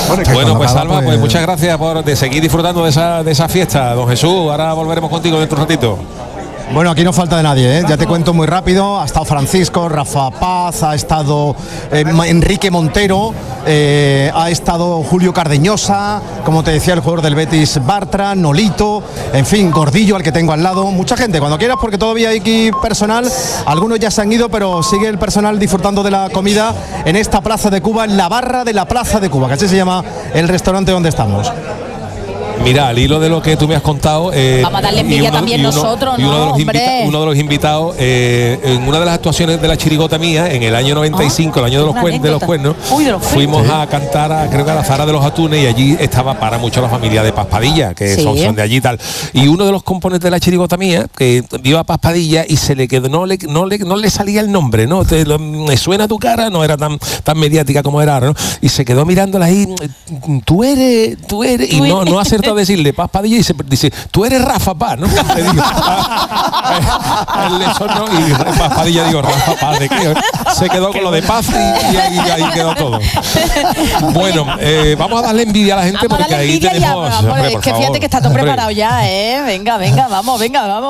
Bueno, pues Salva, pues muchas gracias por seguir disfrutando de esa fiesta, don Jesús. Ahora volveremos contigo dentro de un ratito. Bueno, aquí no falta de nadie, ¿eh? Ya te cuento muy rápido. Ha estado Francisco, Rafa Paz, ha estado Enrique Montero, ha estado Julio Cardeñosa, como te decía, el jugador del Betis Bartra, Nolito, en fin, Gordillo, al que tengo al lado. Mucha gente, cuando quieras, porque todavía hay aquí personal. Algunos ya se han ido, pero sigue el personal disfrutando de la comida en esta Plaza de Cuba, en la barra de la Plaza de Cuba, que así se llama el restaurante donde estamos. Mira, al hilo de lo que tú me has contado, vamos a darle envidia también nosotros, ¿no? Uno de los invitados, en una de las actuaciones de la chirigota mía, en el año 95, el año de los cuernos, fuimos a cantar creo que a la Zara de los Atunes, y allí estaba para mucho la familia de Paspadilla, que son de allí y tal. Y uno de los componentes de la chirigota mía, que vio a Paspadilla y se le quedó, no le salía el nombre, ¿no? Me suena tu cara, no era tan mediática como era, ¿no? Y se quedó mirándola ahí, tú eres, y no acertó a decirle Paz Padilla, y se dice, tú eres Rafa Paz, ¿no? Le digo, y Paz Padilla, digo, Rafa Paz, ¿de qué? Se quedó con lo de Paz y ahí quedó todo. Bueno, vamos a darle envidia a la gente, porque ahí tenemos... Hombre, es que fíjate que está todo preparado ya, ¿eh? Venga, vamos.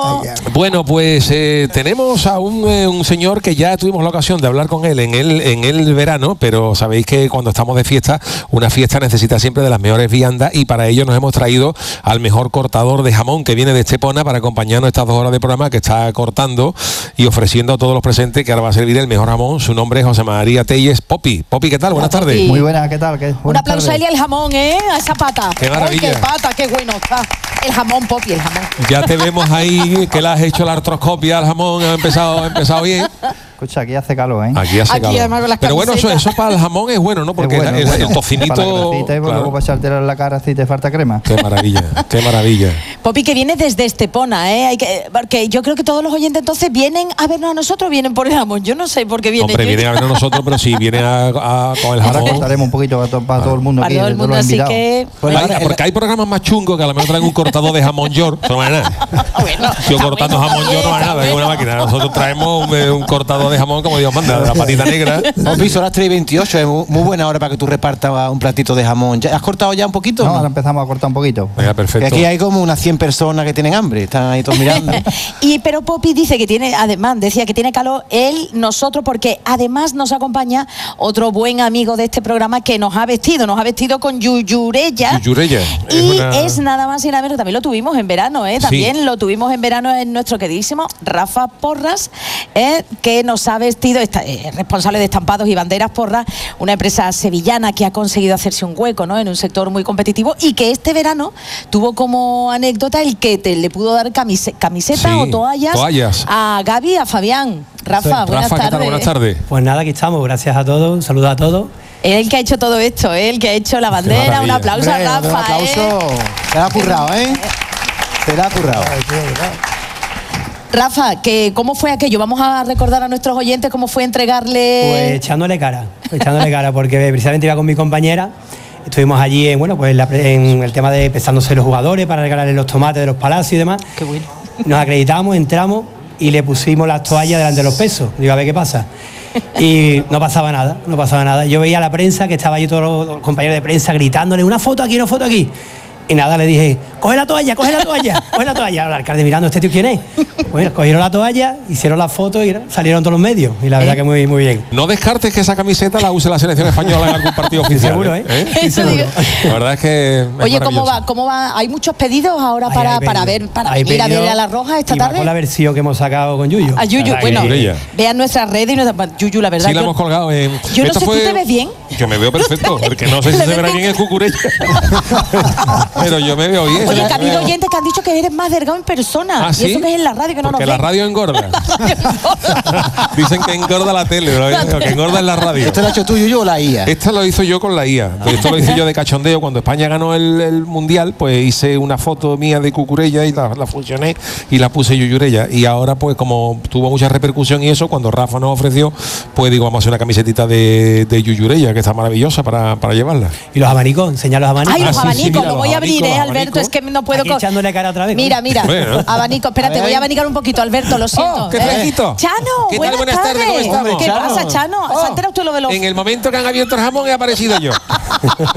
Bueno, pues tenemos a un señor que ya tuvimos la ocasión de hablar con él en el verano, pero sabéis que cuando estamos de fiesta, una fiesta necesita siempre de las mejores viandas, y para ello nos hemos traído al mejor cortador de jamón que viene de Estepona para acompañarnos estas 2 horas de programa, que está cortando y ofreciendo a todos los presentes que ahora va a servir el mejor jamón. Su nombre es José María Telles. Popi, ¿qué tal? Buenas tardes. Muy buenas, ¿qué tal? Un aplauso a él y al jamón, a esa pata. Qué maravilla. Ay, qué pata, qué bueno está. El jamón, Popi, el jamón. Ya te vemos ahí que le has hecho la artroscopia al jamón, ha empezado bien. Escucha, aquí hace calor, ¿eh? Aquí hace calor. Pero bueno, eso para el jamón es bueno, ¿no? Porque bueno, el tocinito... Para la grasita, y luego para echarte en la cara si te falta crema. Qué maravilla. Popi, que viene desde Estepona, porque yo creo que todos los oyentes entonces vienen a vernos a nosotros, vienen por el jamón. Yo no sé por qué vienen. Hombre, vienen a vernos a nosotros, pero sí, vienen con el jamón. Ahora cortaremos un poquito para todo el mundo aquí, todo el mundo, así que... Porque hay programas más chungos que a lo mejor traen un cortador de jamón york, no vale nada. Yo cortando jamón york no vale nada, es una máquina. Nosotros traemos un cortador de jamón, como Dios manda, de la patita negra. Popi, son las 3:28, es muy buena hora para que tú repartas un platito de jamón. ¿Has cortado ya un poquito? No, ahora empezamos a cortar un poquito. Venga, perfecto. Y aquí hay como unas 100 personas que tienen hambre, están ahí todos mirando. Pero Popi dice que tiene, además, decía que tiene calor nosotros, porque además nos acompaña otro buen amigo de este programa que nos ha vestido con Yuyurella. Y es nada más y nada menos, también lo tuvimos en verano, también lo tuvimos en verano en nuestro queridísimo Rafa Porras, que nos ha vestido, responsable de estampados y banderas Porras, una empresa sevillana que ha conseguido hacerse un hueco, ¿no?, en un sector muy competitivo, y que este verano tuvo como anécdota el que le pudo dar camiseta o toallas a Gaby, a Fabián. Rafa, buenas tardes. ¿Qué tal? Buenas tardes. Pues nada, aquí estamos, gracias a todos, un saludo a todos. El que ha hecho todo esto, el que ha hecho la bandera, un aplauso a Rafa. Un aplauso. Se la ha currado, Se la ha currado. Rafa, ¿cómo fue aquello? Vamos a recordar a nuestros oyentes cómo fue entregarle... Pues echándole cara, porque precisamente iba con mi compañera. Estuvimos allí en el tema de pesándose los jugadores para regalarles los tomates de los palacios y demás. Qué bueno. Nos acreditamos, entramos y le pusimos las toallas delante de los pesos. Digo, a ver qué pasa. Y no pasaba nada. Yo veía a la prensa, que estaba allí todos los compañeros de prensa gritándole, una foto aquí. Y nada, le dije, coge la toalla. El alcalde mirando, ¿este tío quién es? Bueno, cogieron la toalla, hicieron la foto y salieron todos los medios. Y la verdad que muy, muy bien. No descartes que esa camiseta la use la selección española en algún partido oficial. Seguro, Seguro. La verdad es que... Oye, ¿cómo va? ¿Hay muchos pedidos ahora para ir a ver a la Roja esta tarde? Con la versión que hemos sacado con Yuyu. A Yuyu, bueno, vean nuestras redes y Yuyu, la verdad. Sí, la hemos colgado en... Yo no sé, ¿tú te ves bien? Yo me veo perfecto, porque no sé si se verá bien el Cucurella. Pero yo me veo bien. Oye, que ha habido oyentes que han dicho que eres más delgado en persona. ¿Ah, sí? Y eso que es en la radio, que no porque nos ven. la radio engorda. Dicen que engorda la tele, lo que engorda es la radio. ¿Esto lo has hecho tú, Yuyu, o la IA? Esto lo hizo yo con la IA. Esto lo hice yo de cachondeo. Cuando España ganó el Mundial, pues hice una foto mía de Cucurella y la fusioné y la puse Yuyurella. Y ahora, pues como tuvo mucha repercusión y eso, cuando Rafa nos ofreció, pues digo, vamos a hacer una camisetita de Yuyurella, que está maravillosa para llevarla. Y los abanicos, enseñar los abanicos. Ay, los abanicos, sí, lo voy a abrir, Alberto, es que no puedo... Aquí echándole cara otra vez. Mira, Bueno. abanico, espérate, voy a abanicar un poquito, Alberto, lo siento. ¡Qué fresquito! Chano, ¿Qué tal? Buenas tardes, ¿cómo estamos? ¿Qué pasa, Chano? ¿Se ha enterado tú lo de los...? En el momento que han abierto el jamón he aparecido yo.